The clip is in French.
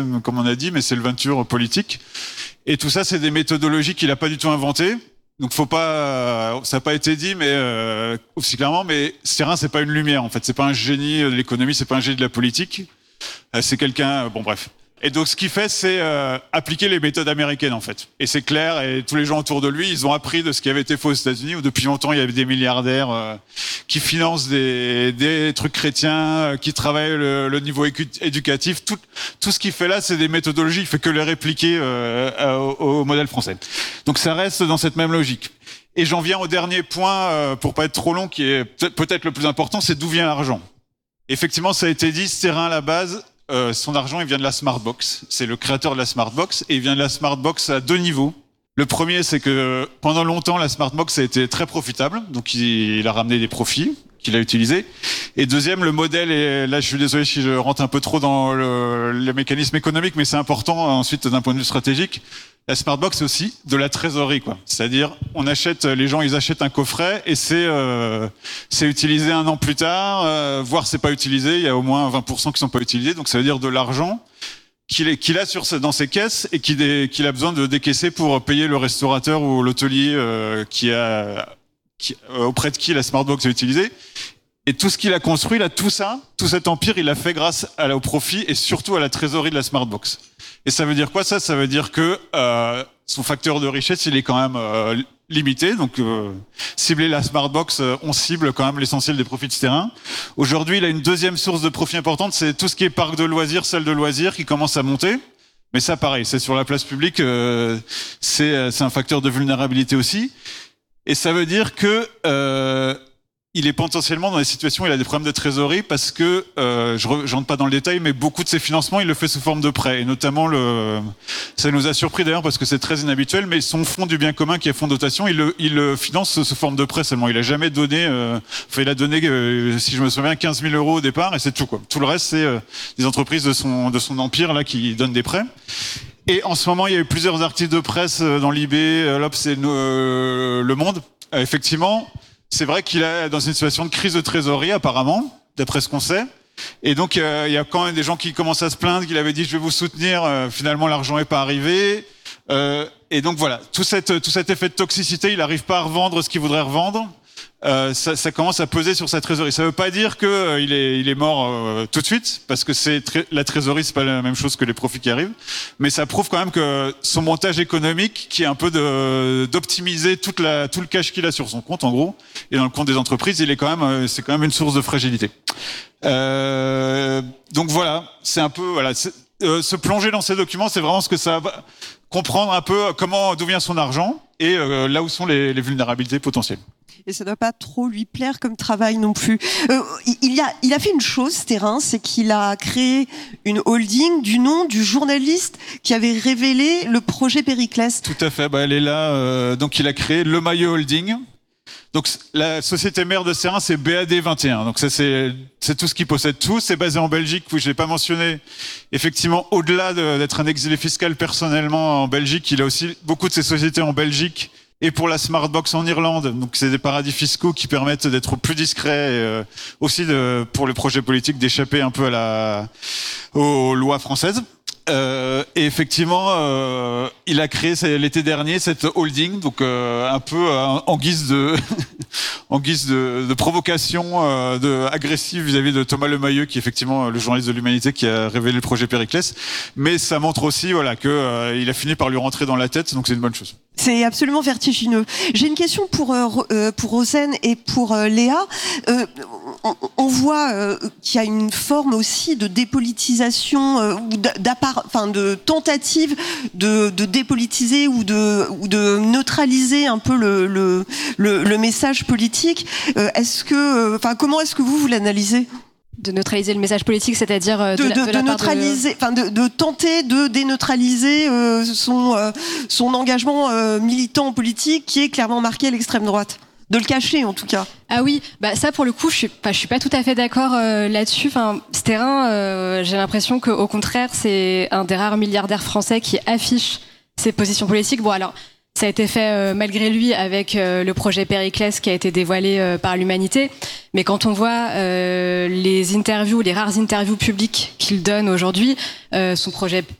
comme on a dit, mais c'est le venture politique. Et tout ça, c'est des méthodologies qu'il a pas du tout inventées. Donc faut pas, ça n'a pas été dit, mais aussi clairement, mais Stérin, c'est pas une lumière en fait, c'est pas un génie de l'économie, c'est pas un génie de la politique, c'est quelqu'un, bon bref. Et donc ce qu'il fait, c'est appliquer les méthodes américaines en fait. Et c'est clair, et tous les gens autour de lui, ils ont appris de ce qui avait été fait aux États-Unis, où depuis longtemps il y avait des milliardaires qui financent des trucs chrétiens, qui travaillent le niveau éducatif. Tout ce qu'il fait là, c'est des méthodologies. Il fait que les répliquer au modèle français. Donc ça reste dans cette même logique. Et j'en viens au dernier point, pour pas être trop long, qui est peut-être le plus important, c'est d'où vient l'argent. Effectivement, ça a été dit, Stérin à la base. Son argent, il vient de la Smartbox. C'est le créateur de la Smartbox et il vient de la Smartbox à 2 niveaux. Le premier, c'est que pendant longtemps, la Smartbox a été très profitable, donc il a ramené des profits qu'il a utilisés. Et deuxième, le modèle, et là je suis désolé si je rentre un peu trop dans les mécanismes économiques, mais c'est important ensuite d'un point de vue stratégique. La Smartbox, c'est aussi de la trésorerie, quoi. C'est-à-dire, les gens, ils achètent un coffret et c'est utilisé 1 an plus tard, voire c'est pas utilisé. Il y a au moins 20% qui sont pas utilisés, donc ça veut dire de l'argent qu'il a dans ses caisses et qu'il a besoin de décaisser pour payer le restaurateur ou l'hôtelier auprès de qui la Smartbox est utilisée. Et tout ce qu'il a construit, là, tout cet empire, il l'a fait grâce au profit et surtout à la trésorerie de la Smartbox. Et ça veut dire quoi, ça? Ça veut dire que son facteur de richesse, il est quand même limité. Donc, cibler la Smartbox, on cible quand même l'essentiel des profits de Stérin. Aujourd'hui, il a une deuxième source de profit importante, c'est tout ce qui est parc de loisirs, salle de loisirs, qui commence à monter. Mais ça, pareil, c'est sur la place publique, c'est un facteur de vulnérabilité aussi. Et ça veut dire que il est potentiellement dans des situations où il a des problèmes de trésorerie parce que, je rentre pas dans le détail, mais beaucoup de ses financements, il le fait sous forme de prêt. Et notamment, ça nous a surpris d'ailleurs parce que c'est très inhabituel, mais son fonds du bien commun qui est fonds de dotation, il le finance sous forme de prêt seulement. Il a jamais donné, il a donné, si je me souviens, 15 000 euros au départ et c'est tout, quoi. Tout le reste, c'est des entreprises de son empire, là, qui donnent des prêts. Et en ce moment, il y a eu plusieurs articles de presse dans l'IB, l'Obs et Le Monde. Effectivement, c'est vrai qu'il est dans une situation de crise de trésorerie, apparemment, d'après ce qu'on sait. Et donc, il y a quand même des gens qui commencent à se plaindre, qu'il avait dit « je vais vous soutenir », finalement l'argent n'est pas arrivé. Et donc voilà, tout cet effet de toxicité, il n'arrive pas à revendre ce qu'il voudrait revendre. Ça commence à peser sur sa trésorerie. Ça veut pas dire que il est mort tout de suite, parce que la trésorerie, c'est pas la même chose que les profits qui arrivent, mais ça prouve quand même que son montage économique, qui est un peu d'optimiser tout le cash qu'il a sur son compte, en gros, et dans le compte des entreprises, c'est quand même une source de fragilité. Donc voilà, c'est un peu se plonger dans ces documents, c'est vraiment ce que ça va comprendre un peu d'où vient son argent et là où sont les vulnérabilités potentielles. Et ça ne doit pas trop lui plaire comme travail non plus. Il a fait une chose, Stérin, c'est qu'il a créé une holding du nom du journaliste qui avait révélé le projet Périclès. Tout à fait, elle est là. Donc il a créé le Maillot Holding. Donc la société mère de Stérin, c'est BAD21. Donc ça, c'est tout ce qu'il possède. Tout, c'est basé en Belgique. Oui, je l'ai pas mentionné. Effectivement, au-delà d'être un exilé fiscal personnellement en Belgique, il a aussi beaucoup de ses sociétés en Belgique. Et pour la Smartbox en Irlande, donc c'est des paradis fiscaux qui permettent d'être plus discrets, et aussi pour les projets politiques d'échapper un peu aux lois françaises. Et effectivement, il a créé l'été dernier cette holding, donc un peu en guise de provocation agressive vis-à-vis de Thomas Lemayeux, qui est effectivement le journaliste de l'Humanité qui a révélé le projet Périclès. Mais ça montre aussi que il a fini par lui rentrer dans la tête, donc c'est une bonne chose. C'est absolument vertigineux. J'ai une question pour Rosen et pour Léa. On voit qu'il y a une forme aussi de dépolitisation ou de tentative de dépolitiser ou de neutraliser un peu le message politique. Comment est-ce que vous l'analysez ? De neutraliser le message politique, c'est-à-dire de tenter de déneutraliser son engagement militant politique qui est clairement marqué à l'extrême droite. De le cacher, en tout cas. Ah oui, ça pour le coup, je suis pas tout à fait d'accord là-dessus. Stérin, j'ai l'impression qu'au contraire, c'est un des rares milliardaires français qui affiche ses positions politiques. Bon, alors, ça a été fait malgré lui avec le projet Périclès qui a été dévoilé par l'Humanité. Mais quand on voit les rares interviews publiques qu'il donne aujourd'hui, son projet